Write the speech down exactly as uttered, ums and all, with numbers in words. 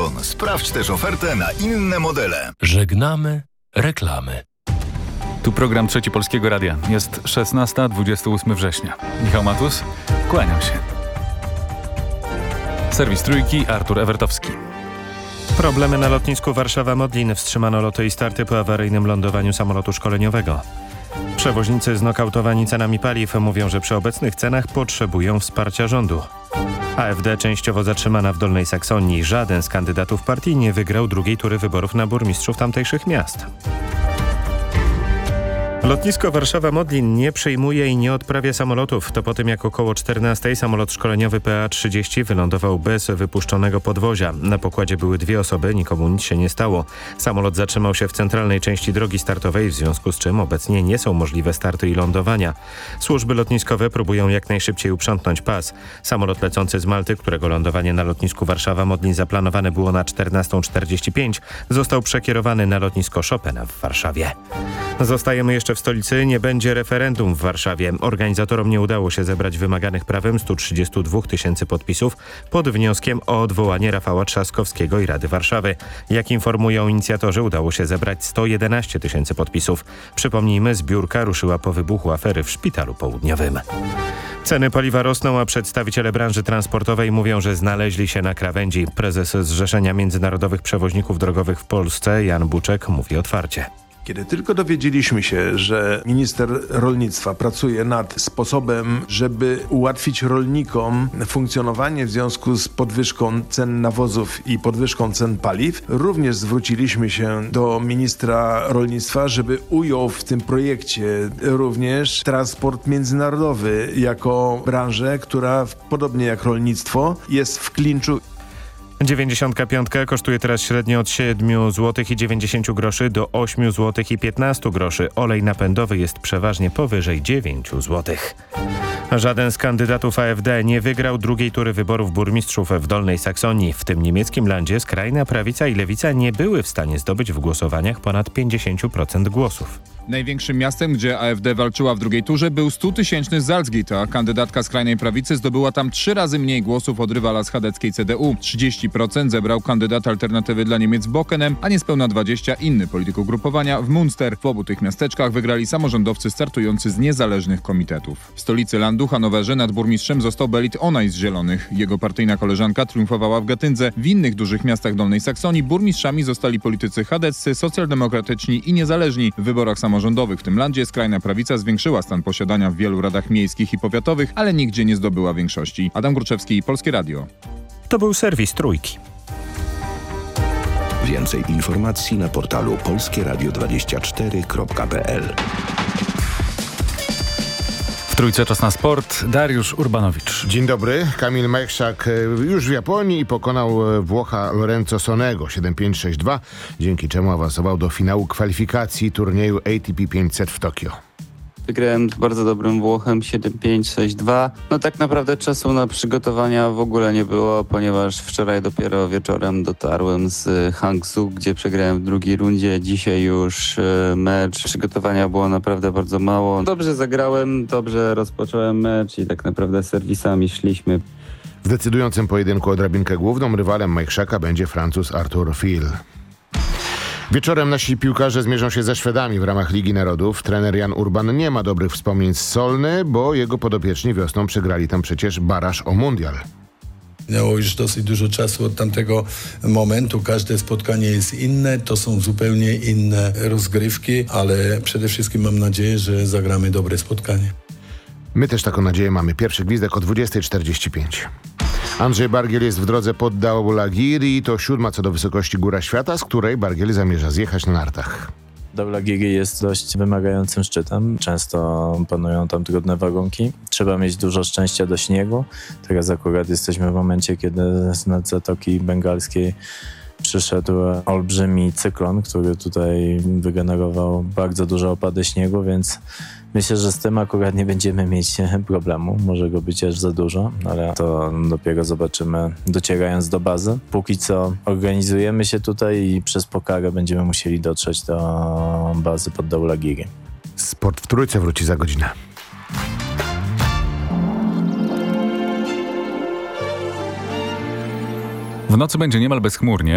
Foxconn. Sprawdź też ofertę na inne modele. Żegnamy reklamy. Tu program Trzeci Polskiego Radia. Jest szesnasta, dwudziestego ósmego września. Michał Matus, kłaniam się. Serwis Trójki, Artur Ewertowski. Problemy na lotnisku Warszawa-Modlin. Wstrzymano loty i starty po awaryjnym lądowaniu samolotu szkoleniowego. Przewoźnicy znokautowani cenami paliw mówią, że przy obecnych cenach potrzebują wsparcia rządu. A F D częściowo zatrzymana w Dolnej Saksonii. Żaden z kandydatów partii nie wygrał drugiej tury wyborów na burmistrzów tamtejszych miast. Lotnisko Warszawa-Modlin nie przyjmuje i nie odprawia samolotów. To po tym, jak około czternastej samolot szkoleniowy P A trzydzieści wylądował bez wypuszczonego podwozia. Na pokładzie były dwie osoby, nikomu nic się nie stało. Samolot zatrzymał się w centralnej części drogi startowej, w związku z czym obecnie nie są możliwe starty i lądowania. Służby lotniskowe próbują jak najszybciej uprzątnąć pas. Samolot lecący z Malty, którego lądowanie na lotnisku Warszawa-Modlin zaplanowane było na czternastą czterdzieści pięć, został przekierowany na lotnisko Chopina w Warszawie. Zostajemy jeszcze w stolicy. Nie będzie referendum w Warszawie. Organizatorom nie udało się zebrać wymaganych prawem stu trzydziestu dwóch tysięcy podpisów pod wnioskiem o odwołanie Rafała Trzaskowskiego i Rady Warszawy. Jak informują inicjatorzy, udało się zebrać sto jedenaście tysięcy podpisów. Przypomnijmy, zbiórka ruszyła po wybuchu afery w Szpitalu Południowym. Ceny paliwa rosną, a przedstawiciele branży transportowej mówią, że znaleźli się na krawędzi. Prezes Zrzeszenia Międzynarodowych Przewoźników Drogowych w Polsce, Jan Buczek, mówi otwarcie. Kiedy tylko dowiedzieliśmy się, że minister rolnictwa pracuje nad sposobem, żeby ułatwić rolnikom funkcjonowanie w związku z podwyżką cen nawozów i podwyżką cen paliw, również zwróciliśmy się do ministra rolnictwa, żeby ujął w tym projekcie również transport międzynarodowy jako branżę, która podobnie jak rolnictwo jest w klinczu. dziewięćdziesiątka pięć kosztuje teraz średnio od siedmiu złotych i dziewięćdziesięciu groszy do ośmiu złotych i piętnastu groszy. Olej napędowy jest przeważnie powyżej dziewięciu złotych. Żaden z kandydatów A F D nie wygrał drugiej tury wyborów burmistrzów w Dolnej Saksonii. W tym niemieckim landzie skrajna prawica i lewica nie były w stanie zdobyć w głosowaniach ponad pięćdziesiąt procent głosów. Największym miastem, gdzie A F D walczyła w drugiej turze, był stutysięczny Salzgitter. Kandydatka skrajnej prawicy zdobyła tam trzy razy mniej głosów od rywala z chadeckiej C D U. trzydzieści procent zebrał kandydat Alternatywy dla Niemiec w Bockenem, a niespełna dwadzieścia procent inny polityk ugrupowania w Münster. W obu tych miasteczkach wygrali samorządowcy startujący z niezależnych komitetów. W stolicy landu Hanowerze nad burmistrzem został Berit Onaj z Zielonych. Jego partyjna koleżanka triumfowała w Gatyndze. W innych dużych miastach Dolnej Saksonii burmistrzami zostali politycy chadeccy, socjaldemokratyczni i niezależni. W wyborach samorządowych w tym landzie skrajna prawica zwiększyła stan posiadania w wielu radach miejskich i powiatowych, ale nigdzie nie zdobyła większości. Adam Gruczewski, Polskie Radio. To był serwis Trójki. Więcej informacji na portalu polskie radio dwadzieścia cztery kropka p l. W Trójce czas na sport. Dariusz Urbanowicz. Dzień dobry. Kamil Majchrzak już w Japonii pokonał Włocha Lorenzo Sonego siedem pięć sześć dwa, dzięki czemu awansował do finału kwalifikacji turnieju A T P pięćset w Tokio. Wygrałem z bardzo dobrym Włochem siedem pięć sześć dwa. No tak naprawdę czasu na przygotowania w ogóle nie było, ponieważ wczoraj dopiero wieczorem dotarłem z Hangzhou, gdzie przegrałem w drugiej rundzie. Dzisiaj już mecz. Przygotowania było naprawdę bardzo mało. Dobrze zagrałem, dobrze rozpocząłem mecz i tak naprawdę serwisami szliśmy. W decydującym pojedynku o drabinkę główną rywalem Majchrzaka będzie Francuz Arthur Fil. Wieczorem nasi piłkarze zmierzą się ze Szwedami w ramach Ligi Narodów. Trener Jan Urban nie ma dobrych wspomnień z Solny, bo jego podopieczni wiosną przegrali tam przecież baraż o mundial. Minęło już dosyć dużo czasu od tamtego momentu. Każde spotkanie jest inne, to są zupełnie inne rozgrywki, ale przede wszystkim mam nadzieję, że zagramy dobre spotkanie. My też taką nadzieję mamy. Pierwszy gwizdek o dwudziesta czterdzieści pięć. Andrzej Bargiel jest w drodze pod Daulagiri. To siódma co do wysokości góra świata, z której Bargiel zamierza zjechać na nartach. Daulagiri jest dość wymagającym szczytem. Często panują tam trudne warunki. Trzeba mieć dużo szczęścia do śniegu. Teraz akurat jesteśmy w momencie, kiedy z Zatoki Bengalskiej przyszedł olbrzymi cyklon, który tutaj wygenerował bardzo duże opady śniegu, więc myślę, że z tym akurat nie będziemy mieć problemu. Może go być aż za dużo, ale to dopiero zobaczymy docierając do bazy. Póki co organizujemy się tutaj i przez Pokarę będziemy musieli dotrzeć do bazy pod Daulagiri. Sport w Trójce wróci za godzinę. W nocy będzie niemal bezchmurnie.